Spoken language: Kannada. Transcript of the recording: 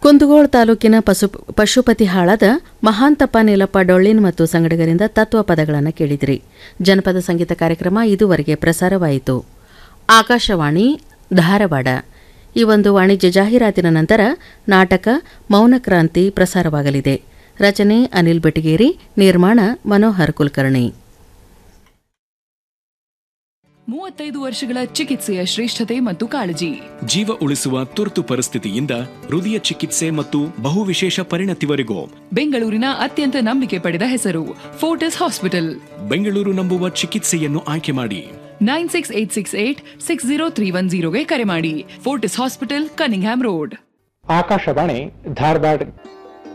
ಕುಂದಗೋಳ ತಾಲೂಕಿನ ಪಶುಪತಿಹಾಳದ ಮಹಾಂತಪ್ಪ ನೀಲಪ್ಪ ಡೊಳ್ಳಿನ್ ಮತ್ತು ಸಂಗಡಿಗರಿಂದ ತತ್ವ ಪದಗಳನ್ನು ಕೇಳಿದಿರಿ. ಜನಪದ ಸಂಗೀತ ಕಾರ್ಯಕ್ರಮ ಇದುವರೆಗೆ ಪ್ರಸಾರವಾಯಿತು. ಆಕಾಶವಾಣಿ ಧಾರವಾಡ. ಈ ಒಂದು ವಾಣಿಜ್ಯ ಜಾಹೀರಾತಿನ ನಂತರ ನಾಟಕ ಮೌನಕ್ರಾಂತಿ ಪ್ರಸಾರವಾಗಲಿದೆ. ರಚನೆ ಅನಿಲ್ ಬೆಟಗೇರಿ, ನಿರ್ಮಾಣ ಮನೋಹರ್ ಕುಲಕರ್ಣಿ. 35 ವರ್ಷಗಳ ಚಿಕಿತ್ಸೆಯ ಶ್ರೇಷ್ಠತೆ ಮತ್ತು ಕಾಳಜಿ. ಜೀವ ಉಳಿಸುವ ತುರ್ತು ಪರಿಸ್ಥಿತಿಯಿಂದ ಹೃದಯ ಚಿಕಿತ್ಸೆ ಮತ್ತು ಬಹುವಿಶೇಷ ಪರಿಣತಿವರೆಗೂ ಬೆಂಗಳೂರಿನ ಅತ್ಯಂತ ನಂಬಿಕೆ ಪಡೆದ ಹೆಸರು ಫೋರ್ಟಿಸ್ ಹಾಸ್ಪಿಟಲ್. ಬೆಂಗಳೂರು ನಂಬುವ ಚಿಕಿತ್ಸೆಯನ್ನು ಆಯ್ಕೆ ಮಾಡಿ. 9686860310 ಕರೆ ಮಾಡಿ. Fortis hospital, Cunningham road. Akashvani Dharwad